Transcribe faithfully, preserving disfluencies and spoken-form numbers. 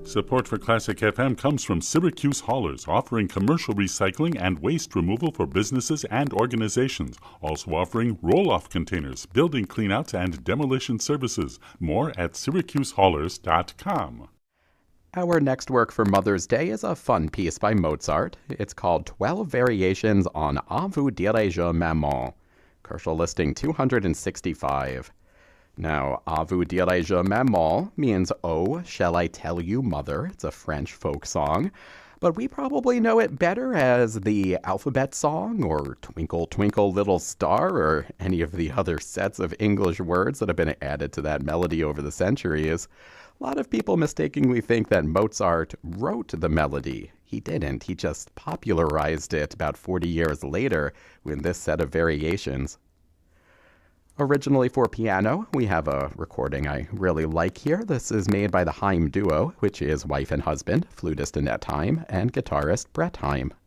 Support for Classic F M comes from Syracuse Haulers, offering commercial recycling and waste removal for businesses and organizations. Also offering roll-off containers, building cleanouts, and demolition services. More at syracuse haulers dot com. Our next work for Mother's Day is a fun piece by Mozart. It's called twelve Variations on À vous dirai-je maman, Koelschel listing two hundred sixty-five. Now, À vous dirai-je maman means, oh, shall I tell you, mother? It's a French folk song, but we probably know it better as the alphabet song or Twinkle, Twinkle, Little Star or any of the other sets of English words that have been added to that melody over the centuries. A lot of people mistakenly think that Mozart wrote the melody. He didn't. He just popularized it about forty years later with this set of variations. Originally for piano, we have a recording I really like here. This is made by the Haim Duo, which is wife and husband, flutist Annette Haim and guitarist Brett Haim.